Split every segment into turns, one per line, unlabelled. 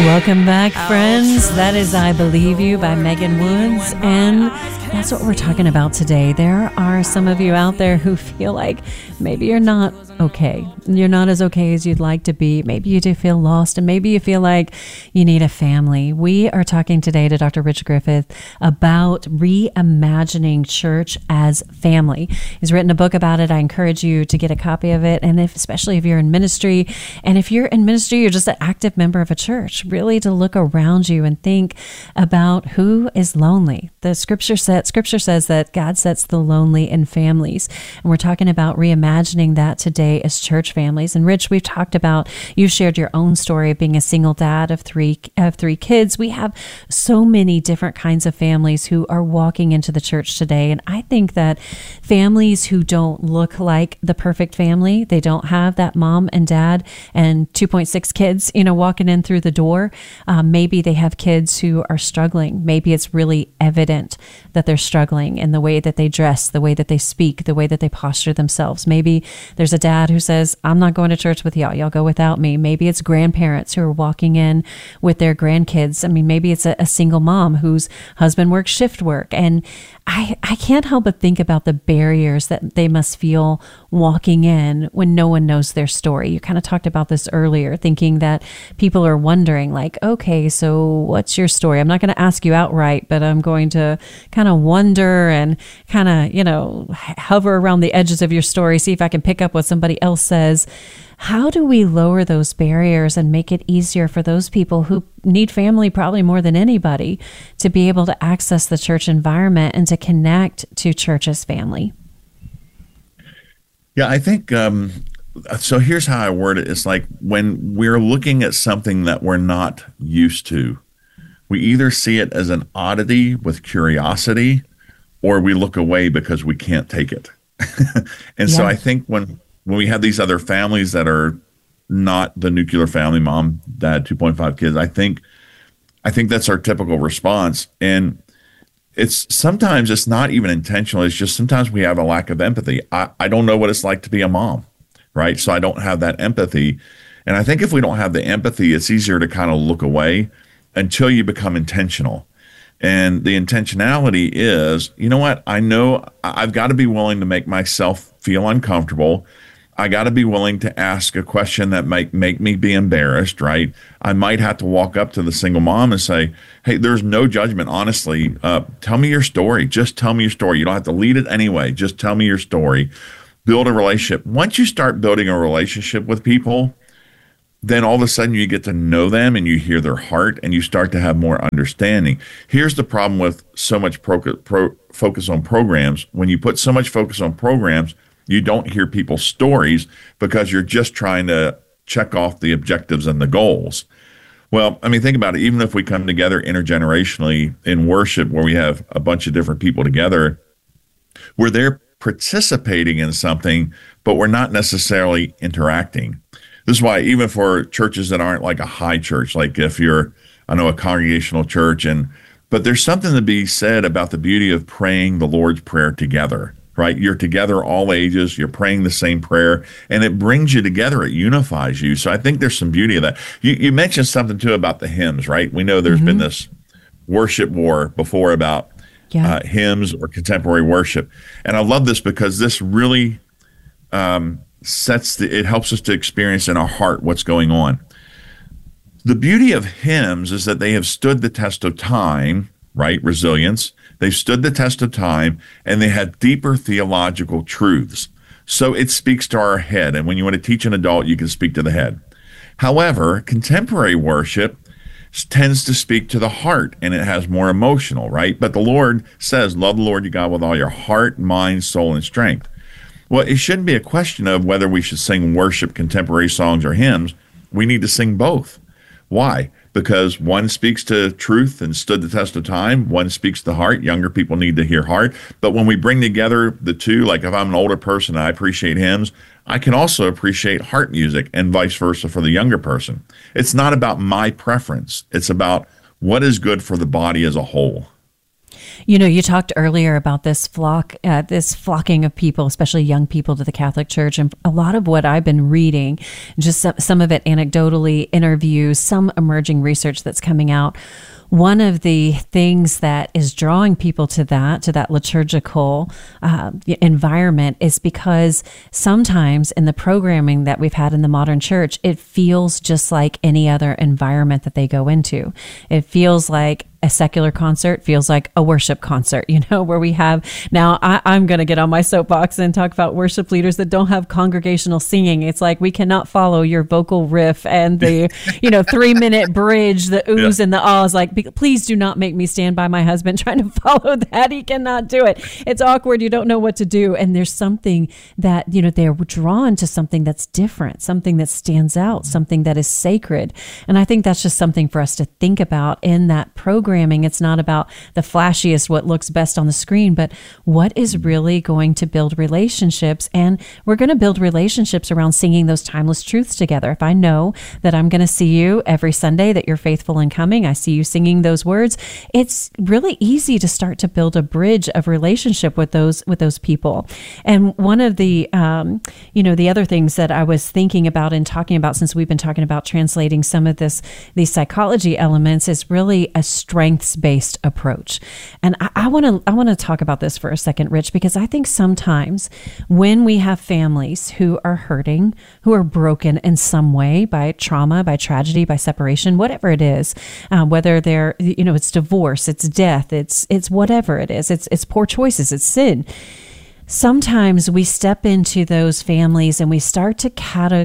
Welcome back, friends. That is I Believe You by Megan Woods, and that's what we're talking about today. There are some of you out there who feel like maybe you're not okay. You're not as okay as you'd like to be. Maybe you do feel lost, and maybe you feel like you need a family. We are talking today to Dr. Rich Griffith about reimagining church as family. He's written a book about it. I encourage you to get a copy of it, and especially if you're in ministry, and if you're in ministry, you're just an active member of a church, really to look around you and think about who is lonely. The scripture says that God sets the lonely in families, and we're talking about reimagining that today as church families. And Rich, we've talked about, you shared your own story of being a single dad of three kids. We have so many different kinds of families who are walking into the church today. And I think that families who don't look like the perfect family, they don't have that mom and dad and 2.6 kids, walking in through the door. Maybe they have kids who are struggling. Maybe it's really evident that they're struggling in the way that they dress, the way that they speak, the way that they posture themselves. Maybe there's a dad who says, I'm not going to church with y'all. Y'all go without me. Maybe it's grandparents who are walking in with their grandkids. I mean, maybe it's a single mom whose husband works shift work. And I can't help but think about the barriers that they must feel walking in when no one knows their story. You kind of talked about this earlier, thinking that people are wondering like, okay, so what's your story? I'm not going to ask you outright, but I'm going to kind of wonder and kind of, hover around the edges of your story, see if I can pick up what somebody else says. How do we lower those barriers and make it easier for those people who need family probably more than anybody to be able to access the church environment and to connect to church as family?
Yeah, I think, so here's how I word it. It's like when we're looking at something that we're not used to, we either see it as an oddity with curiosity, or we look away because we can't take it. And so I think when we have these other families that are not the nuclear family, mom, dad, 2.5 kids, I think that's our typical response. And sometimes it's not even intentional. It's just sometimes we have a lack of empathy. I don't know what it's like to be a mom, right? So I don't have that empathy. And I think if we don't have the empathy, it's easier to kind of look away until you become intentional. And the intentionality is, you know what? I know I've got to be willing to make myself feel uncomfortable. I got to be willing to ask a question that might make me be embarrassed, right? I might have to walk up to the single mom and say, hey, there's no judgment, honestly. Tell me your story. Just tell me your story. You don't have to lead it anyway. Just tell me your story. Build a relationship. Once you start building a relationship with people, then all of a sudden you get to know them and you hear their heart and you start to have more understanding. Here's the problem with so much focus on programs. When you put so much focus on programs, you don't hear people's stories because you're just trying to check off the objectives and the goals. Well, I mean, think about it. Even if we come together intergenerationally in worship where we have a bunch of different people together, we're there participating in something, but we're not necessarily interacting. This is why even for churches that aren't like a high church, like if you're, a congregational church, but there's something to be said about the beauty of praying the Lord's Prayer together, right? You're together all ages, you're praying the same prayer, and it brings you together, it unifies you. So I think there's some beauty of that. You mentioned something too about the hymns, right? We know there's been this worship war before about hymns or contemporary worship. And I love this because this really it helps us to experience in our heart what's going on. The beauty of hymns is that they have stood the test of time, right? Resilience. They've stood the test of time, and they have deeper theological truths. So it speaks to our head. And when you want to teach an adult, you can speak to the head. However, contemporary worship tends to speak to the heart, and it has more emotional, right? But the Lord says, love the Lord your God with all your heart, mind, soul, and strength. Well, it shouldn't be a question of whether we should sing worship, contemporary songs, or hymns. We need to sing both. Why? Because one speaks to truth and stood the test of time. One speaks to heart. Younger people need to hear heart. But when we bring together the two, like if I'm an older person and I appreciate hymns, I can also appreciate heart music and vice versa for the younger person. It's not about my preference. It's about what is good for the body as a whole.
You talked earlier about this flocking of people, especially young people, to the Catholic Church. And a lot of what I've been reading, just some of it anecdotally, interviews, some emerging research that's coming out. One of the things that is drawing people to that liturgical environment is because sometimes in the programming that we've had in the modern church, it feels just like any other environment that they go into. It feels like a secular concert, feels like a worship concert, where we have, now I'm going to get on my soapbox and talk about worship leaders that don't have congregational singing. It's like, we cannot follow your vocal riff and the, 3-minute bridge, the oohs and the ahs. Like, please do not make me stand by my husband trying to follow that. He cannot do it. It's awkward. You don't know what to do. And there's something that, they're drawn to something that's different, something that stands out, something that is sacred. And I think that's just something for us to think about in that programming. It's not about the flashiest, what looks best on the screen, but what is really going to build relationships. And we're going to build relationships around singing those timeless truths together. If I know that I'm going to see you every Sunday, that you're faithful in coming, I see you singing those words, it's really easy to start to build a bridge of relationship with those people. And one of the, the other things that I was thinking about and talking about, since we've been talking about translating some of these psychology elements, is really a strengths-based approach. And I want to talk about this for a second, Rich, because I think sometimes when we have families who are hurting, who are broken in some way by trauma, by tragedy, by separation, whatever it is, whether they're, it's divorce, it's death, it's whatever it is, it's poor choices, it's sin. Sometimes we step into those families and we start to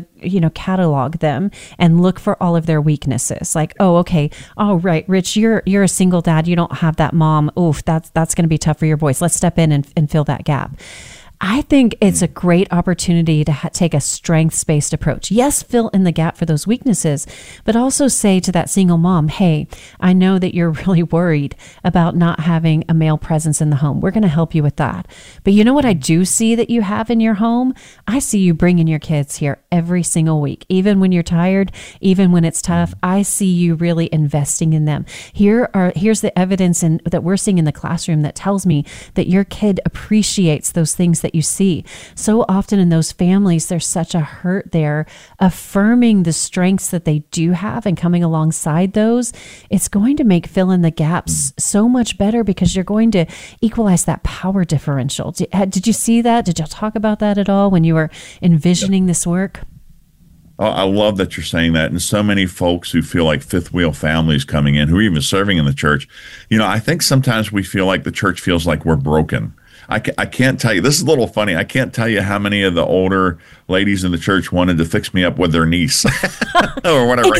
catalog them and look for all of their weaknesses. Like, oh, okay, oh, right, Rich, you're a single dad. You don't have that mom. Oof, that's going to be tough for your boys. Let's step in and fill that gap. I think it's a great opportunity to take a strengths-based approach. Yes, fill in the gap for those weaknesses, but also say to that single mom, hey, I know that you're really worried about not having a male presence in the home. We're going to help you with that. But you know what I do see that you have in your home? I see you bringing your kids here every single week, even when you're tired, even when it's tough. I see you really investing in them. Here's the evidence that we're seeing in the classroom that tells me that your kid appreciates those things that you see. So often in those families, there's such a hurt there. Affirming the strengths that they do have and coming alongside those, it's going to make fill in the gaps so much better, because you're going to equalize that power differential. Did you see that? Did y'all talk about that at all when you were envisioning this work?
Oh, I love that you're saying that. And so many folks who feel like fifth wheel families coming in, who are even serving in the church, I think sometimes we feel like the church feels like we're broken. I can't tell you, this is a little funny, I can't tell you how many of the older ladies in the church wanted to fix me up with their niece or whatever.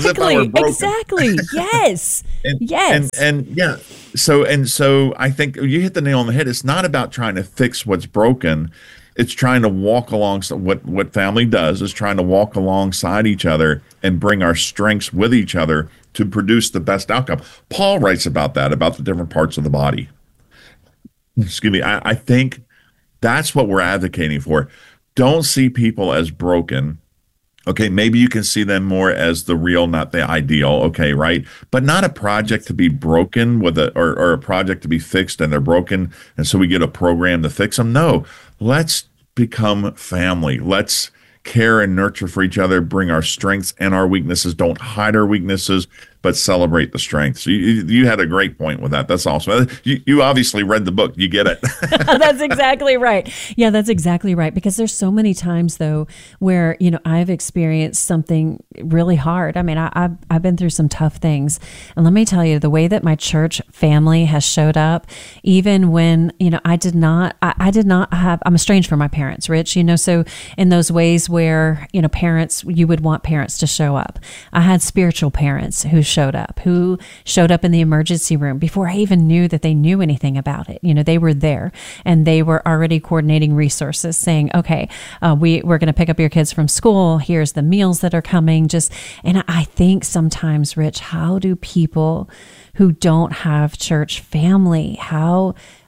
Exactly. Yes. Yes.
And yeah. So I think you hit the nail on the head. It's not about trying to fix what's broken. It's trying to walk alongside what family does is trying to walk alongside each other and bring our strengths with each other to produce the best outcome. Paul writes about that, about the different parts of the body. Excuse me. I think that's what we're advocating for. Don't see people as broken. Okay, maybe you can see them more as the real, not the ideal. Okay, right? But not a project to be broken with or a project to be fixed and they're broken, and so we get a program to fix them. No, let's become family. Let's care and nurture for each other, bring our strengths and our weaknesses. Don't hide our weaknesses, but celebrate the strengths. You had a great point with that. That's awesome. You obviously read the book. You get it.
That's exactly right. Yeah, that's exactly right. Because there's so many times, though, where, I've experienced something really hard. I mean, I've been through some tough things. And let me tell you, the way that my church family has showed up, even when, I did not have, I'm estranged from my parents, Rich, so in those ways where, parents, you would want parents to show up. I had spiritual parents who showed up in the emergency room before I even knew that they knew anything about it. They were there and they were already coordinating resources, saying, okay, we're going to pick up your kids from school. Here's the meals that are coming. And I think sometimes, Rich, how do people who don't have church family, how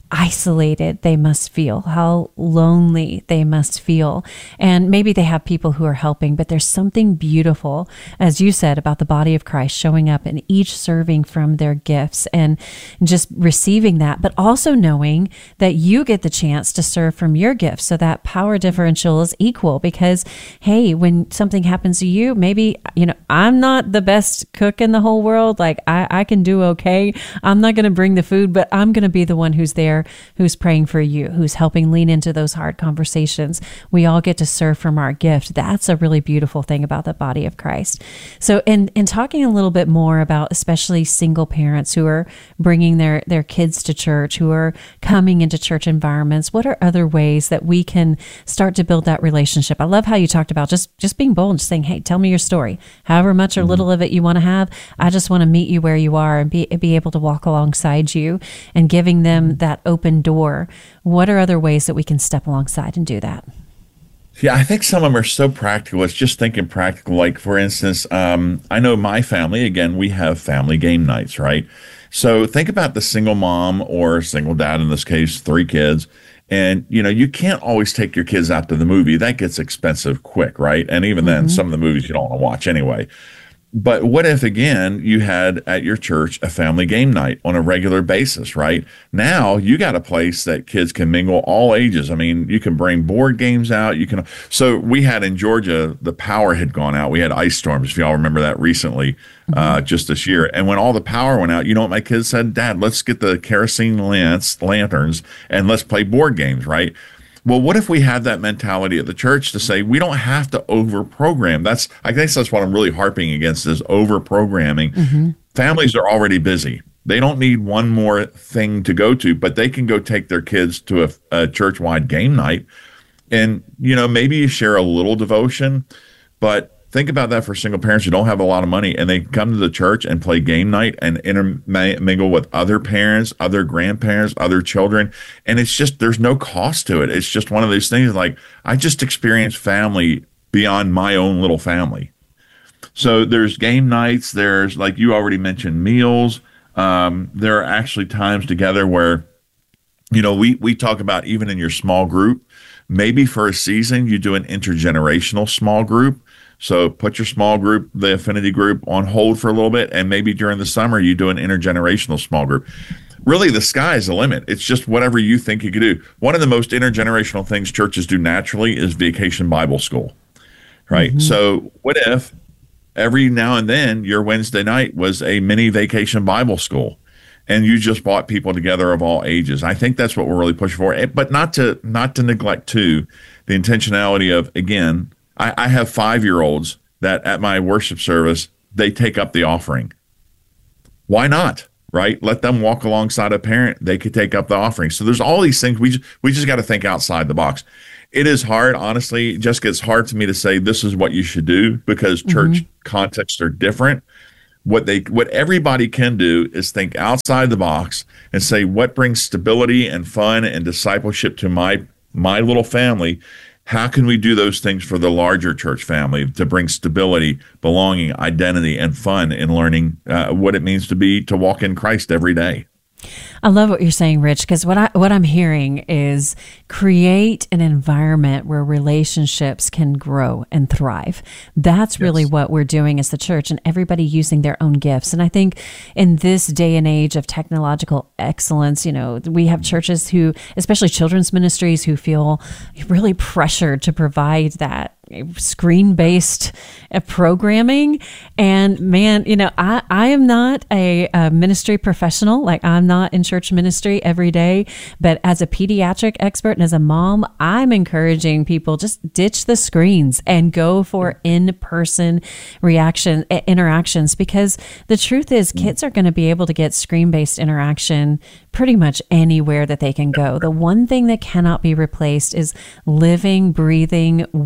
isolated they must feel, how lonely they must feel. And maybe they have people who are helping, but there's something beautiful, as you said, about the body of Christ showing up and each serving from their gifts and just receiving that, but also knowing that you get the chance to serve from your gifts. So that power differential is equal because, hey, when something happens to you, maybe, I'm not the best cook in the whole world. Like I can do okay. I'm not going to bring the food, but I'm going to be the one who's there, who's praying for you, who's helping lean into those hard conversations. We all get to serve from our gift. That's a really beautiful thing about the body of Christ. So in talking a little bit more about especially single parents who are bringing their kids to church, who are coming into church environments, what are other ways that we can start to build that relationship? I love how you talked about just being bold and just saying, hey, tell me your story. However much or little of it you want to have, I just want to meet you where you are and be able to walk alongside you and giving them that open door. What are other ways that we can step alongside and do that?
Yeah, I think some of them are so practical. It's just thinking practical. Like, for instance, I know my family, again, we have family game nights, right? So think about the single mom or single dad, in this case, 3 kids. And, you can't always take your kids out to the movie. That gets expensive quick, right? And even then, some of the movies you don't want to watch anyway. But what if, again, you had at your church a family game night on a regular basis, right? Now you got a place that kids can mingle all ages. I mean, you can bring board games out. So we had in Georgia, the power had gone out. We had ice storms, if y'all remember that recently, just this year. And when all the power went out, you know what my kids said? Dad, let's get the kerosene lanterns and let's play board games, right? Well, what if we had that mentality at the church to say we don't have to over-program? I guess that's what I'm really harping against is over-programming. Families are already busy. They don't need one more thing to go to, but they can go take their kids to a church-wide game night. And, maybe you share a little devotion, but think about that for single parents who don't have a lot of money and they come to the church and play game night and intermingle with other parents, other grandparents, other children. And it's just, there's no cost to it. It's just one of those things like, I just experienced family beyond my own little family. So there's game nights. There's, like you already mentioned, meals. There are actually times together where, we talk about even in your small group, maybe for a season, you do an intergenerational small group. So put your small group, the affinity group, on hold for a little bit, and maybe during the summer you do an intergenerational small group. Really, the sky is the limit. It's just whatever you think you could do. One of the most intergenerational things churches do naturally is Vacation Bible School, right? So what if every now and then your Wednesday night was a mini Vacation Bible School, and you just brought people together of all ages? I think that's what we're really pushing for, but not to neglect too the intentionality of, again, I have 5-year-olds that at my worship service, they take up the offering. Why not, right? Let them walk alongside a parent. They could take up the offering. So there's all these things. We just got to think outside the box. It is hard, honestly. Jessica, it's hard for me to say this is what you should do because church contexts are different. What everybody can do is think outside the box and say, what brings stability and fun and discipleship to my little family? How can we do those things for the larger church family to bring stability, belonging, identity, and fun in learning what it means to walk in Christ every day?
I love what you're saying, Rich, because what I'm hearing is create an environment where relationships can grow and thrive. That's really what we're doing as the church, and everybody using their own gifts. And I think in this day and age of technological excellence, we have churches who, especially children's ministries, who feel really pressured to provide that screen-based programming. And man, I am not a ministry professional. Like, I'm not in church ministry every day, but as a pediatric expert and as a mom, I'm encouraging people just ditch the screens and go for in-person interactions, because the truth is kids are going to be able to get screen-based interaction pretty much anywhere that they can go. The one thing that cannot be replaced is living, breathing, working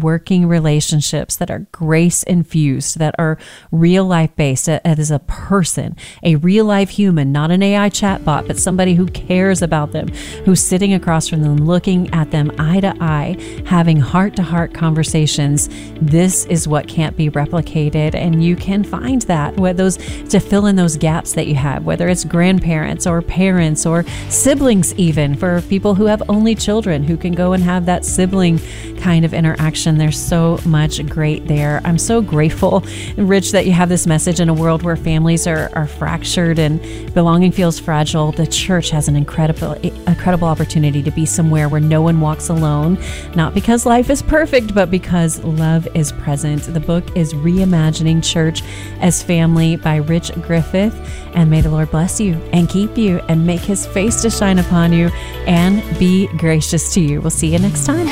relationships that are grace infused, that are real life based, that is a person, a real life human, not an AI chatbot, but somebody who cares about them, who's sitting across from them, looking at them eye to eye, having heart to heart conversations. This is what can't be replicated. And you can find that to fill in those gaps that you have, whether it's grandparents or parents or siblings, even for people who have only children who can go and have that sibling kind of interaction. There's so much great there. I'm so grateful and Rich that you have this message in a world where families are fractured and belonging feels fragile. The church has an incredible opportunity to be somewhere where no one walks alone, not because life is perfect, but because love is present. The book is Reimagining Church as Family by Rich Griffith. And may the Lord bless you and keep you and make his face to shine upon you and be gracious to you. We'll see you next time.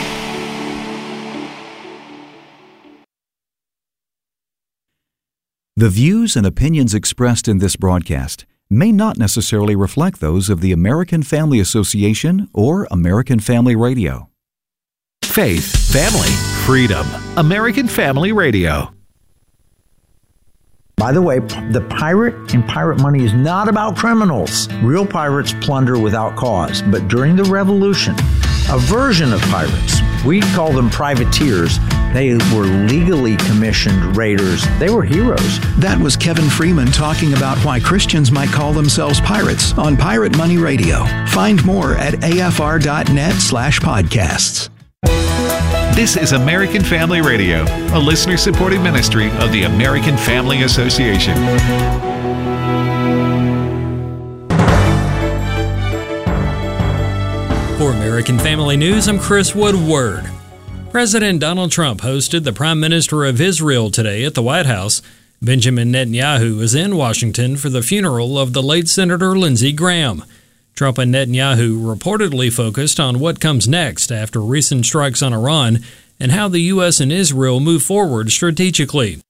The views and opinions expressed in this broadcast may not necessarily reflect those of the American Family Association or American Family Radio.
Faith, family, freedom. American Family Radio.
By the way, the pirate in Pirate Money is not about criminals. Real pirates plunder without cause. But during the Revolution, a version of pirates, we call them privateers, they were legally commissioned raiders. They were heroes.
That was Kevin Freeman talking about why Christians might call themselves pirates on Pirate Money Radio. Find more at afr.net/podcasts.
This is American Family Radio, a listener-supported ministry of the American Family Association.
For American Family News, I'm Chris Woodward. President Donald Trump hosted the Prime Minister of Israel today at the White House. Benjamin Netanyahu was in Washington for the funeral of the late Senator Lindsey Graham. Trump and Netanyahu reportedly focused on what comes next after recent strikes on Iran and how the U.S. and Israel move forward strategically.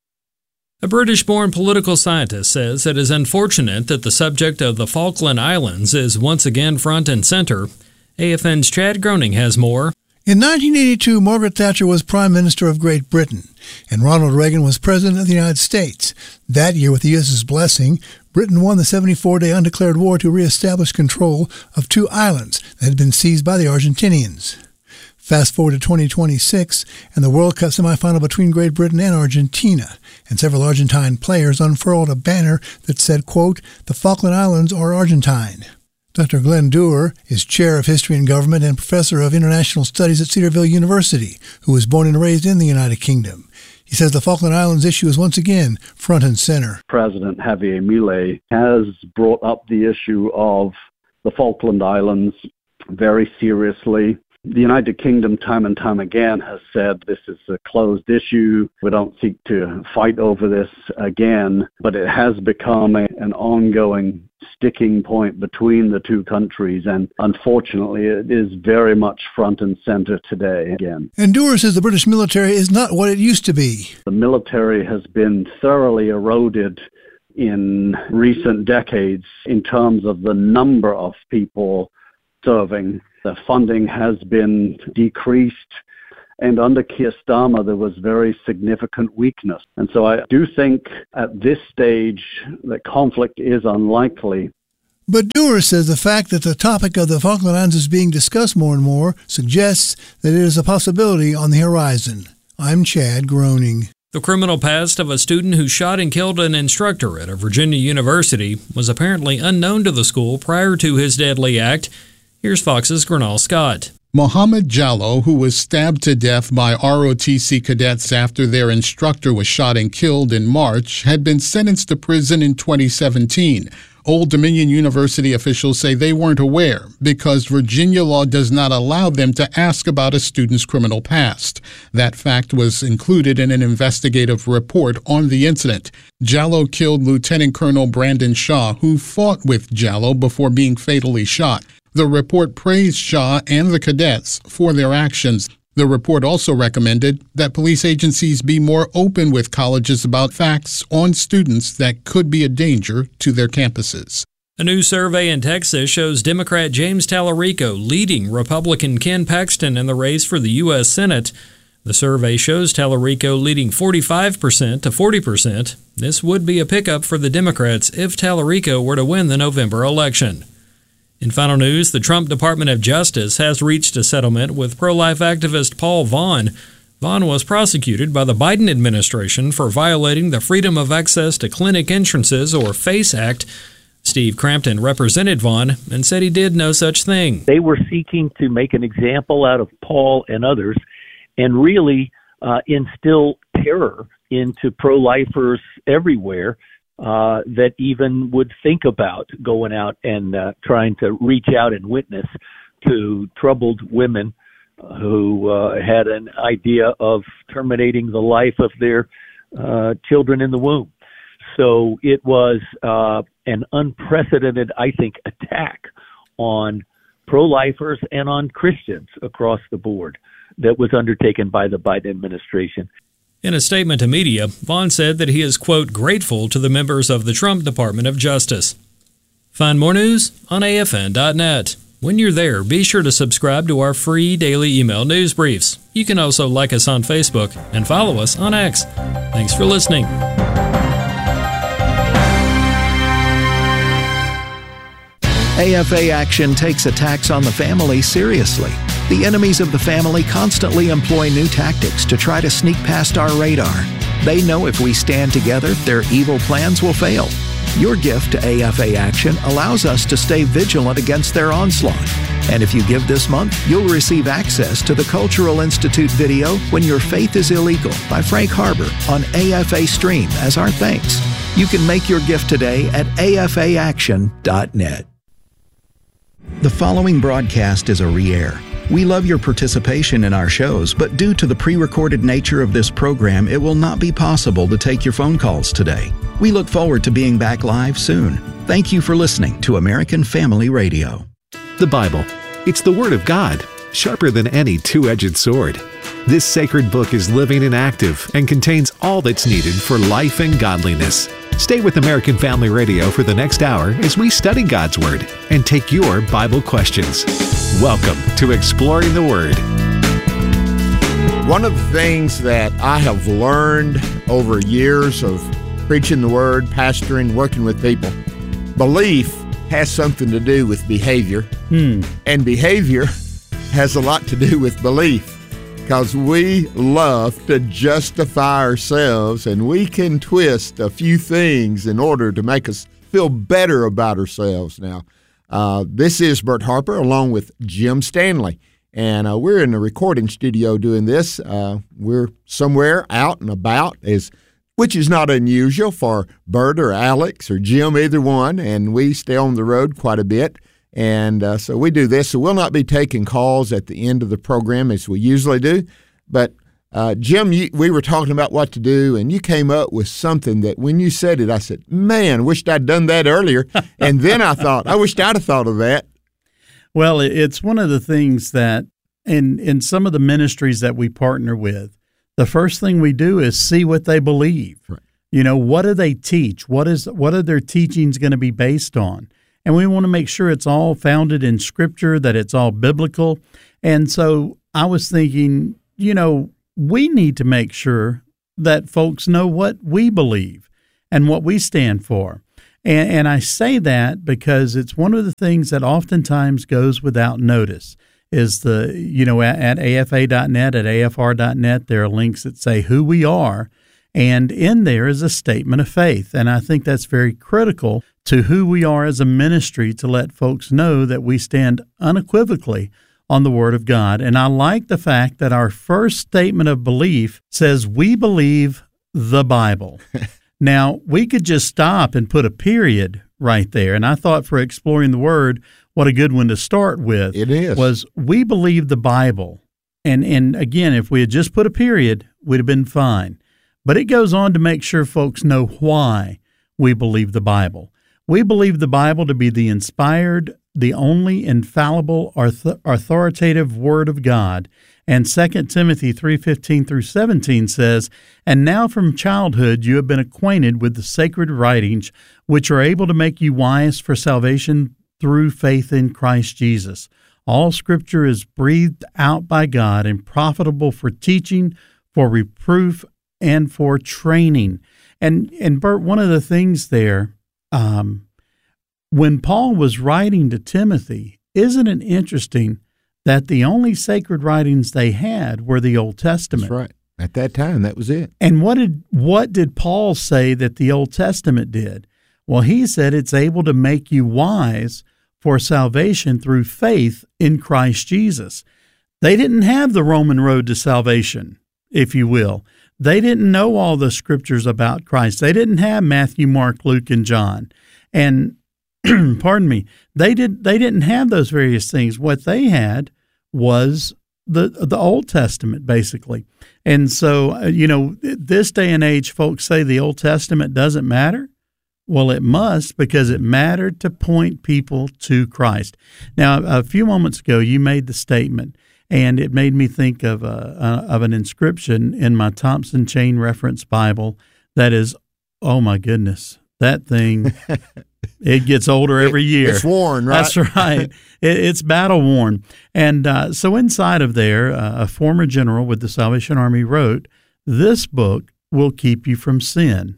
A British-born political scientist says it is unfortunate that the subject of the Falkland Islands is once again front and center. AFN's Chad Groening has more.
In 1982, Margaret Thatcher was Prime Minister of Great Britain, and Ronald Reagan was President of the United States. That year, with the U.S.'s blessing, Britain won the 74-day undeclared war to reestablish control of two islands that had been seized by the Argentinians. Fast forward to 2026, and the World Cup semifinal between Great Britain and Argentina, and several Argentine players unfurled a banner that said, quote, "The Falkland Islands are Argentine." Dr. Glenn Dewar is Chair of History and Government and Professor of International Studies at Cedarville University, who was born and raised in the United Kingdom. He says the Falkland Islands issue is once again front and center.
President Javier Milei has brought up the issue of the Falkland Islands very seriously. The United Kingdom time and time again has said this is a closed issue. We don't seek to fight over this again, but it has become an ongoing sticking point between the two countries, and unfortunately it is very much front and center today again.
And Dewar says the British military is not what it used to be.
The military has been thoroughly eroded in recent decades in terms of the number of people serving. The funding has been decreased, and under Keir Starmer there was very significant weakness. And so I do think at this stage that conflict is unlikely.
But Dewar says the fact that the topic of the Falkland Islands is being discussed more and more suggests that it is a possibility on the horizon. I'm Chad Groening.
The criminal past of a student who shot and killed an instructor at a Virginia university was apparently unknown to the school prior to his deadly act. Here's Fox's Gernal Scott.
Mohammed Jallo, who was stabbed to death by ROTC cadets after their instructor was shot and killed in March, had been sentenced to prison in 2017. Old Dominion University officials say they weren't aware because Virginia law does not allow them to ask about a student's criminal past. That fact was included in an investigative report on the incident. Jallo killed Lieutenant Colonel Brandon Shaw, who fought with Jallo before being fatally shot. The report praised Shaw and the cadets for their actions. The report also recommended that police agencies be more open with colleges about facts on students that could be a danger to their campuses.
A new survey in Texas shows Democrat James Tallarico leading Republican Ken Paxton in the race for the U.S. Senate. The survey shows Tallarico leading 45% to 40%. This would be a pickup for the Democrats if Tallarico were to win the November election. In final news, the Trump Department of Justice has reached a settlement with pro-life activist Paul Vaughn. Vaughn was prosecuted by the Biden administration for violating the Freedom of Access to Clinic Entrances, or FACE Act. Steve Crampton represented Vaughn and said he did no such thing.
They were seeking to make an example out of Paul and others and really instill terror into pro-lifers everywhere that even would think about going out and trying to reach out and witness to troubled women who had an idea of terminating the life of their children in the womb. So it was an unprecedented, I think, attack on pro-lifers and on Christians across the board that was undertaken by the Biden administration.
In a statement to media, Vaughn said that he is, quote, grateful to the members of the Trump Department of Justice. Find more news on afn.net. When you're there, be sure to subscribe to our free daily email news briefs. You can also like us on Facebook and follow us on X. Thanks for listening.
AFA Action takes attacks on the family seriously. The enemies of the family constantly employ new tactics to try to sneak past our radar. They know if we stand together, their evil plans will fail. Your gift to AFA Action allows us to stay vigilant against their onslaught. And if you give this month, you'll receive access to the Cultural Institute video When Your Faith is Illegal by Frank Harbor on AFA Stream as our thanks. You can make your gift today at afaaction.net. The following broadcast is a re-air. We love your participation in our shows, but due to the pre-recorded nature of this program, it will not be possible to take your phone calls today. We look forward to being back live soon. Thank you for listening to American Family Radio.
The Bible. It's the Word of God, sharper than any two-edged sword. This sacred book is living and active and contains all that's needed for life and godliness. Stay with American Family Radio for the next hour as we study God's Word and take your Bible questions. Welcome to Exploring the Word.
One of the things that I have learned over years of preaching the Word, pastoring, working with people, belief has something to do with behavior, and behavior has a lot to do with belief. Because we love to justify ourselves, and we can twist a few things in order to make us feel better about ourselves. Now, this is Bert Harper along with Jim Stanley, and we're in the recording studio doing this. We're somewhere out and about, which is not unusual for Bert or Alex or Jim, either one, and we stay on the road quite a bit. And so we do this. So we'll not be taking calls at the end of the program as we usually do. But, Jim, we were talking about what to do, and you came up with something that when you said it, I said, man, wished I'd done that earlier. And then I thought, I wished I'd have thought of that.
Well, it's one of the things that in some of the ministries that we partner with, the first thing we do is see what they believe. Right. You know, what do they teach? What are their teachings going to be based on? And we want to make sure it's all founded in Scripture, that it's all biblical. And so I was thinking, you know, we need to make sure that folks know what we believe and what we stand for. And I say that because it's one of the things that oftentimes goes without notice is at afa.net, at afr.net, there are links that say who we are. And in there is a statement of faith. And I think that's very critical to who we are as a ministry to let folks know that we stand unequivocally on the Word of God. And I like the fact that our first statement of belief says we believe the Bible. Now, we could just stop and put a period right there. And I thought for Exploring the Word, what a good one to start with.
It is.
Was we believe the Bible. And again, if we had just put a period, we'd have been fine. But it goes on to make sure folks know why we believe the Bible. We believe the Bible to be the inspired, the only infallible, authoritative Word of God. And 2 Timothy 3:15 through 17 says, "And now from childhood you have been acquainted with the sacred writings, which are able to make you wise for salvation through faith in Christ Jesus. All Scripture is breathed out by God and profitable for teaching, for reproof, and for training. And Bert, one of the things there, when Paul was writing to Timothy, isn't it interesting that the only sacred writings they had were the Old Testament?
That's right. At that time, that was it.
And what did Paul say that the Old Testament did? Well, he said it's able to make you wise for salvation through faith in Christ Jesus. They didn't have the Roman road to salvation, if you will. They didn't know all the scriptures about Christ. They didn't have Matthew, Mark, Luke, and John. And pardon me, they didn't have those various things. What they had was the Old Testament, basically. And so, this day and age, folks say the Old Testament doesn't matter. Well, it must, because it mattered to point people to Christ. Now, a few moments ago, you made the statement, and it made me think of an inscription in my Thompson Chain Reference Bible that is, oh my goodness, that thing, it gets older every year.
It's worn, right?
That's right. It's battle worn. And so inside of there, a former general with the Salvation Army wrote, "This book will keep you from sin,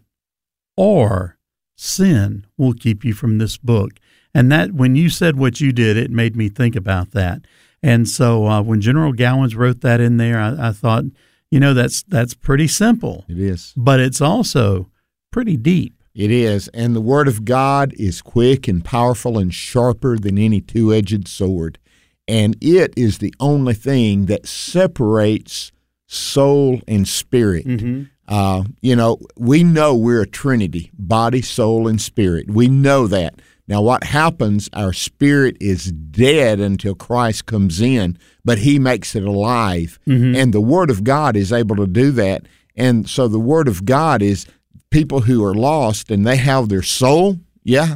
or sin will keep you from this book." And that, when you said what you did, it made me think about that. And so when General Gowans wrote that in there, I thought, that's pretty simple.
It is.
But it's also pretty deep.
It is. And the Word of God is quick and powerful and sharper than any two-edged sword. And it is the only thing that separates soul and spirit. Mm-hmm. We know we're a trinity, body, soul, and spirit. We know that. Now, what happens, our spirit is dead until Christ comes in, but he makes it alive. Mm-hmm. And the Word of God is able to do that. And so the Word of God is people who are lost and they have their soul. Yeah,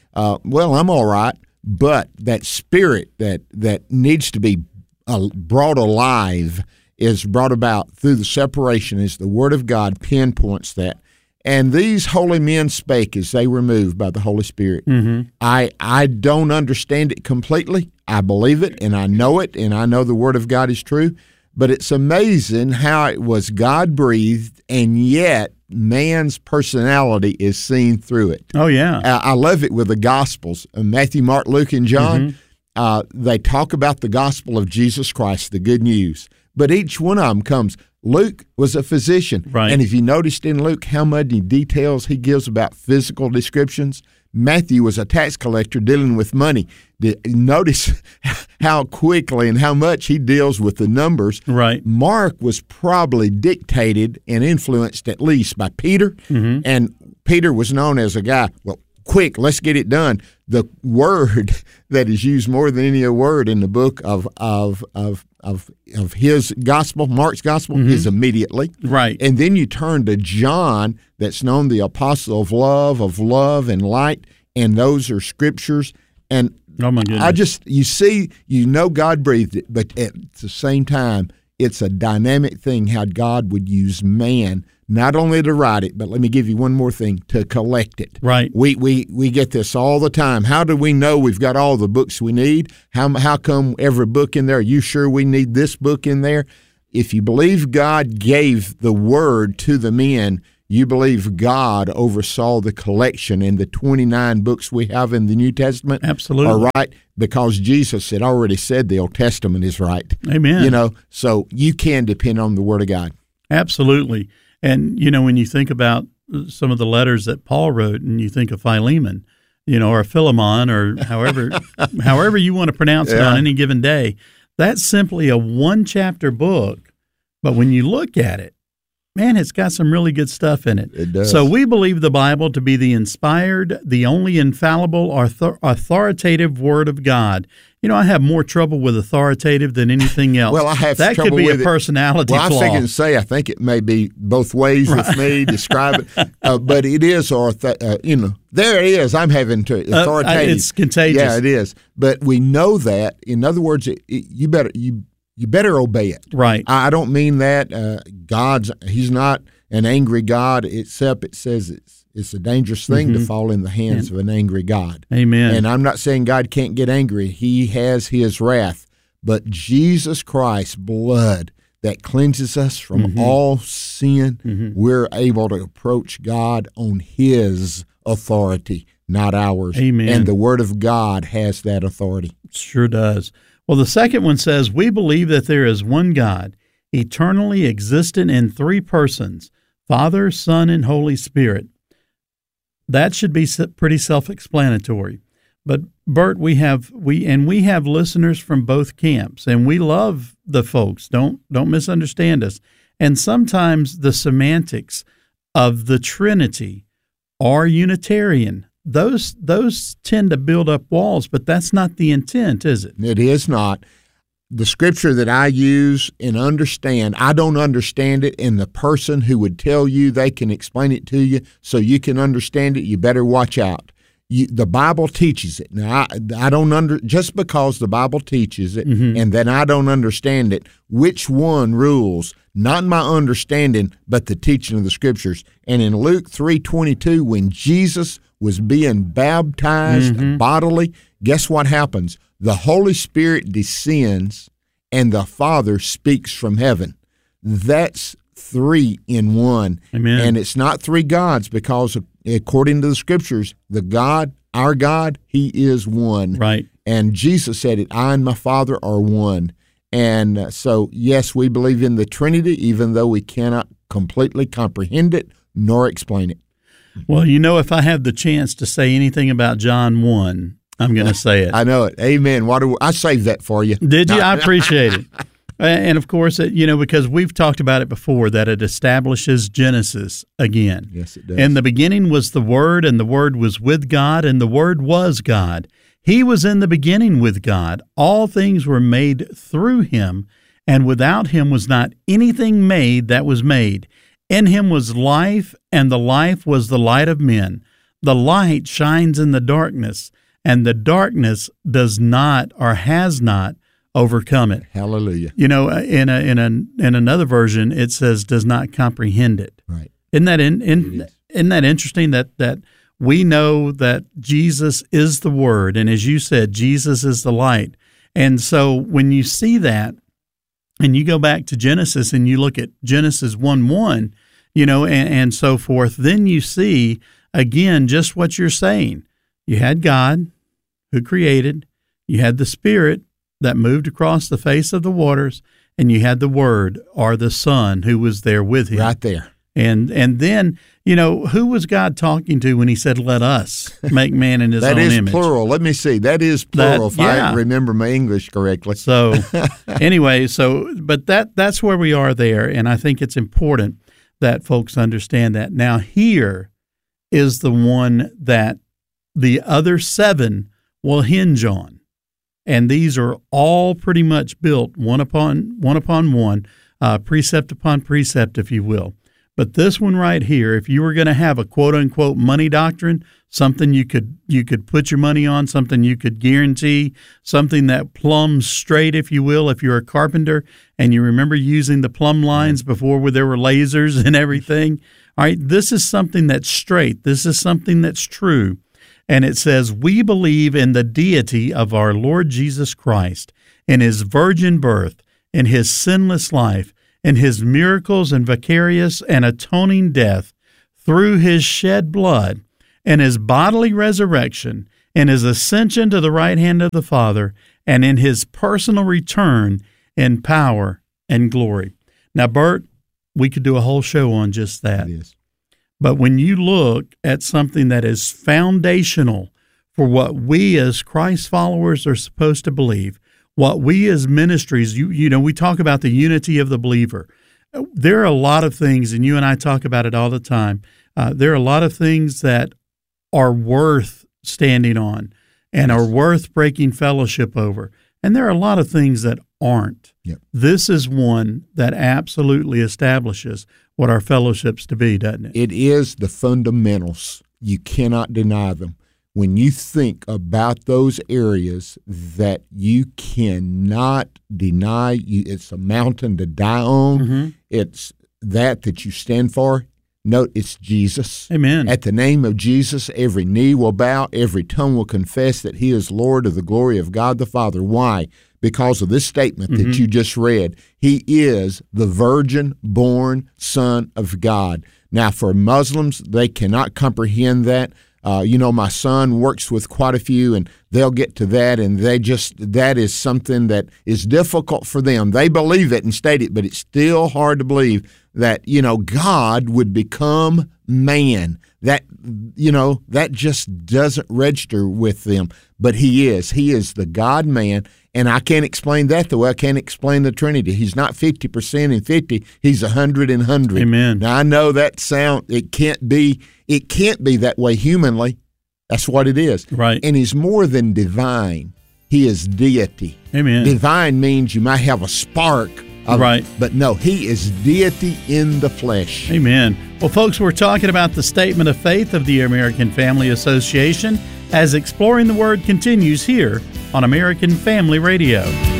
I'm all right. But that spirit that needs to be brought alive is brought about through the separation, as the Word of God pinpoints that. And these holy men spake as they were moved by the Holy Spirit. Mm-hmm. I don't understand it completely. I believe it, and I know it, and I know the Word of God is true. But it's amazing how it was God-breathed, and yet man's personality is seen through it.
Oh, yeah.
I love it with the Gospels. Matthew, Mark, Luke, and John, they talk about the gospel of Jesus Christ, the good news. But each one of them comes. Luke was a physician.
Right.
And if you noticed in Luke how many details he gives about physical descriptions, Matthew was a tax collector dealing with money. Notice how quickly and how much he deals with the numbers.
Right.
Mark was probably dictated and influenced at least by Peter. Mm-hmm. And Peter was known as a guy, quick, let's get it done. The word that is used more than any other word in the book of his gospel, Mark's gospel, is immediately.
Right.
And then you turn to John, that's known the apostle of love and light, and those are scriptures. And
oh my goodness.
God breathed it, but at the same time, it's a dynamic thing how God would use man not only to write it, but let me give you one more thing, to collect it.
Right.
We get this all the time. How do we know we've got all the books we need? How come every book in there? Are you sure we need this book in there? If you believe God gave the word to the men, you believe God oversaw the collection in the 29 books we have in the New Testament.
Absolutely.
Are right, because Jesus had already said the Old Testament is right.
Amen.
So you can depend on the Word of God.
Absolutely. And, when you think about some of the letters that Paul wrote and you think of Philemon, or Philemon, or however you want to pronounce it on any given day, that's simply a one-chapter book. But when you look at it, man, it's got some really good stuff in it.
It does.
So we believe the Bible to be the inspired, the only infallible, authoritative Word of God. I have more trouble with authoritative than anything else.
Well, I have
that
trouble
could be
with
a personality flaw.
I was thinking to say, I think it may be both ways with me, describe it. But it is, there it is. I'm having to authoritative.
It's contagious.
Yeah, it is. But we know that. In other words, you better obey it.
Right.
I don't mean that He's not an angry God, except it says It's a dangerous thing to fall in the hands of an angry God.
Amen.
And I'm not saying God can't get angry. He has his wrath. But Jesus Christ's blood that cleanses us from all sin, we're able to approach God on his authority, not ours.
Amen.
And the Word of God has that authority.
Sure does. Well, the second one says, we believe that there is one God, eternally existent in three persons, Father, Son, and Holy Spirit. That should be pretty self-explanatory. But Bert, we have listeners from both camps, and we love the folks. Don't misunderstand us. And sometimes the semantics of the Trinity are Unitarian. Those tend to build up walls, but that's not the intent, is it?
It is not. The scripture that I use and understand, I don't understand it, and the person who would tell you they can explain it to you so you can understand it, you better watch out. The Bible teaches it. Now, I don't just because the Bible teaches it and then I don't understand it, which one rules? Not my understanding, but the teaching of the scriptures. And in Luke 3:22, when Jesus was being baptized bodily, guess what happens? The Holy Spirit descends and the Father speaks from heaven. That's three in one.
Amen.
And it's not three gods because according to the scriptures, our God, he is one.
Right.
And Jesus said it, I and my Father are one. And so, yes, we believe in the Trinity, even though we cannot completely comprehend it nor explain it.
Well, if I have the chance to say anything about John 1, I'm going to say it.
I know it. Amen. I saved that for you.
Did you? I appreciate it. And of course, because we've talked about it before, that it establishes Genesis again.
Yes, it does.
In the beginning was the Word, and the Word was with God, and the Word was God. He was in the beginning with God. All things were made through him, and without him was not anything made that was made. In him was life, and the life was the light of men. The light shines in the darkness, and the darkness does not or has not overcome it.
Hallelujah.
In another version, it says does not comprehend it.
Right.
Isn't that interesting that we know that Jesus is the Word, and as you said, Jesus is the light. And so when you see that, and you go back to Genesis and you look at Genesis 1:1, and so forth, then you see again just what you're saying. You had God who created, you had the Spirit that moved across the face of the waters, and you had the Word or the Son who was there with him.
Right there.
And then, who was God talking to when he said, let us make man in his own image?
That is plural. Let me see. That is plural, if I remember my English correctly.
So anyway, but that's where we are there, and I think it's important that folks understand that. Now, here is the one that the other seven will hinge on. And these are all pretty much built one upon one, precept upon precept, if you will. But this one right here, if you were going to have a quote-unquote money doctrine, something you could put your money on, something you could guarantee, something that plumbs straight, if you will, if you're a carpenter and you remember using the plumb lines before where there were lasers and everything. All right, this is something that's straight. This is something that's true. And it says, we believe in the deity of our Lord Jesus Christ, in his virgin birth, in his sinless life, in his miracles and vicarious and atoning death, through his shed blood, and his bodily resurrection, and his ascension to the right hand of the Father, and in his personal return in power and glory. Now, Bert, we could do a whole show on just that.
It is.
But when you look at something that is foundational for what we as Christ followers are supposed to believe, what we as ministries, we talk about the unity of the believer. There are a lot of things, and you and I talk about it all the time, there are a lot of things that are worth standing on and are worth breaking fellowship over. And there are a lot of things that aren't.
Yep.
This is one that absolutely establishes what our fellowship's to be, doesn't it?
It is the fundamentals. You cannot deny them. When you think about those areas that you cannot deny, it's a mountain to die on.
Mm-hmm.
It's that you stand for. Note, it's Jesus.
Amen.
At the name of Jesus, every knee will bow, every tongue will confess that he is Lord of the glory of God the Father. Why? Because of this statement that you just read. He is the virgin-born Son of God. Now, for Muslims, they cannot comprehend that. My son works with quite a few, and they'll get to that, and that is something that is difficult for them. They believe it and state it, but it's still hard to believe that, God would become man. That just doesn't register with them. But he is the God-man, and I can't explain that the way I can't explain the Trinity. He's not 50% and 50, he's 100 and 100.
Amen.
Now, I know that it can't be that way humanly. That's what it is.
Right.
And he's more than divine. He is deity.
Amen.
Divine means you might have a spark.
Right.
But no, he is deity in the flesh.
Amen. Well, folks, we're talking about the Statement of Faith of the American Family Association as Exploring the Word continues here on American Family Radio.